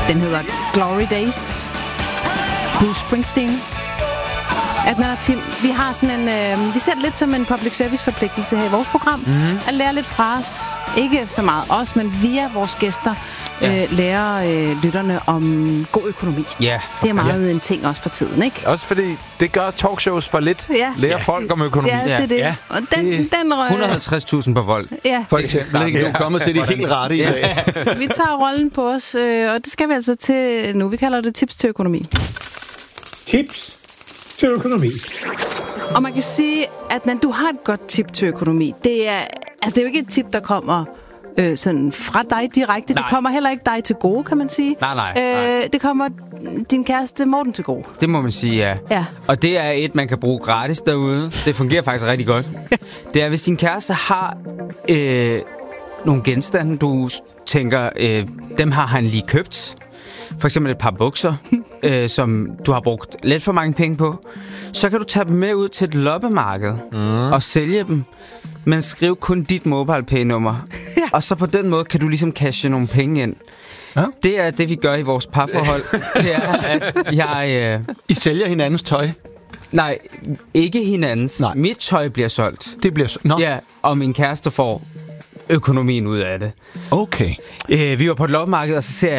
Den hedder Glory Days. Bruce Springsteen. Adnan og Tim, vi har sådan en, vi ser det lidt som en public service forpligtelse her i vores program. At lære lidt fra os. Ikke så meget os, men via vores gæster lære lytterne om god økonomi. Ja. Det er meget en ting også for tiden, ikke? Også fordi det gør talkshows for lidt. Lære folk om økonomi. Ja, det er det. Ja. Og den 150.000 på vold. Ja. For eksempel, ikke? Du er kommet til de helt rette i dag. Vi tager rollen på os, og det skal vi altså til nu. Vi kalder det tips til økonomi. Tips til økonomi. Og man kan sige, at når du har et godt tip til økonomi, det er jo ikke et tip, der kommer sådan fra dig direkte. Nej. Det kommer heller ikke dig til gode, kan man sige. Nej. Det kommer din kæreste Morten til gode. Det må man sige, ja. Og det er et, man kan bruge gratis derude. Det fungerer faktisk rigtig godt. Det er, hvis din kæreste har nogle genstande, du tænker, dem har han lige købt. For eksempel et par bukser, som du har brugt lidt for mange penge på. Så kan du tage dem med ud til et loppemarked og sælge dem. Men skriv kun dit MobilePay-nummer. Og så på den måde kan du ligesom cashe nogle penge ind. Ja. Det er det, vi gør i vores parforhold. Det er, at I sælger hinandens tøj? Nej, ikke hinandens. Nej. Mit tøj bliver solgt. Det bliver solgt? Ja, og min kæreste får økonomien ud af det. Okay. Vi var på et loppemarked, og så ser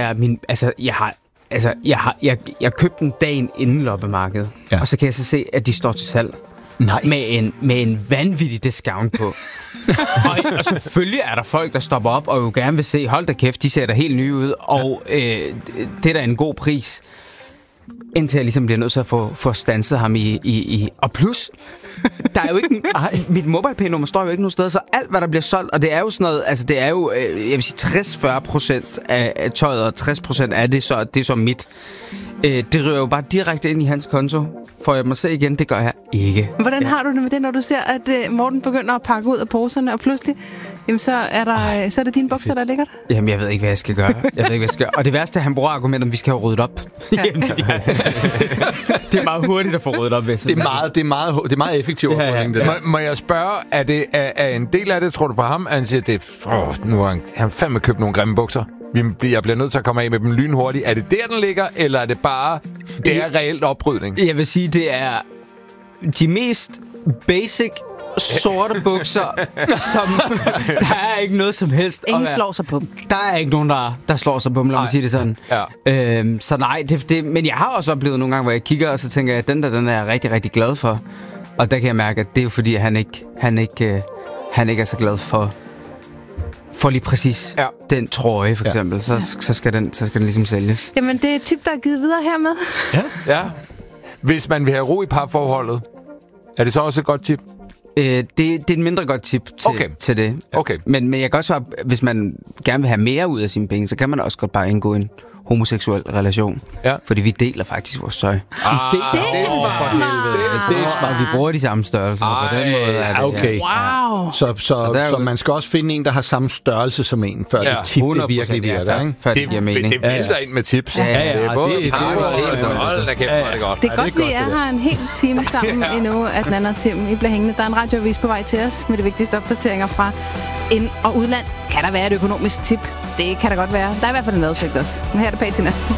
jeg jeg købte den dagen inden loppemarkedet. Ja. Og så kan jeg så se, at de står til salg. Nej. Med en vanvittig discount på. og selvfølgelig er der folk, der stopper op og jo gerne vil se, hold da kæft, de ser da helt nye ud, og det er da en god pris. Indtil jeg ligesom bliver nødt til at få standset ham i... Og plus, der er jo ikke... mit MobilePay-nummer står jo ikke nogen steder, så alt, hvad der bliver solgt, og det er jo sådan noget... Altså, det er jo, jeg vil sige, 60-40% af tøjet, og 60% af det, så det er så mit. Det ryger jo bare direkte ind i hans konto. Får jeg mig se igen? Det gør jeg ikke. Hvordan har du det med det, når du ser, at Morten begynder at pakke ud af poserne, og pludselig, jamen, så er det dine bukser, der ligger der? Jamen, jeg ved ikke, hvad jeg skal gøre. Og det værste er, at han bruger argumentet, om vi skal have ryddet op. Ja. Det er meget hurtigt at få ryddet op. Det er meget effektivt. Ja. Må jeg spørge, er en del af det, tror du, for ham, at han siger, nu har han fandme købt nogle grimme bukser? Jeg bliver nødt til at komme af med dem lynhurtigt. Er det der, den ligger, eller er det bare... Det er reelt oprydning? Jeg vil sige, det er de mest basic sorte bukser, som... Der er ikke noget som helst. Ingen slår sig på dem. Der er ikke nogen, der slår sig på dem, lad mig sige det sådan. Ja. Så nej, men jeg har også oplevet nogle gange, hvor jeg kigger, og så tænker jeg, at den er jeg rigtig, rigtig glad for. Og der kan jeg mærke, at det er jo fordi, at han ikke er så glad for lige præcis den trøje, for eksempel. Så skal den ligesom sælges. Jamen, det er et tip, der er givet videre hermed. Ja. Hvis man vil have ro i parforholdet, er det så også et godt tip? Det er et mindre godt tip til det. Okay. Men jeg kan også være, hvis man gerne vil have mere ud af sine penge, så kan man også godt bare indgå en homoseksuel relation. Ja. Fordi vi deler faktisk vores tøj. Det er smart. Vi bruger de samme størrelser. På den måde er det, okay. Wow. Så man skal også finde en, der har samme størrelse som en, før det tip det virkelig virker, ikke? Det giver mening. Det vælter ind med tips. Det er både hold da kæft, hvor er det godt. Det er godt, vi er her en hel time sammen endnu, Adnan og Tim. I bliver hængende. Der er en radioavis på vej til os med de vigtigste opdateringer fra ind- og udland. Kan der være et økonomisk tip? Det kan der godt være. Der er i hvert fald en madsøgt også. Her er det Patina.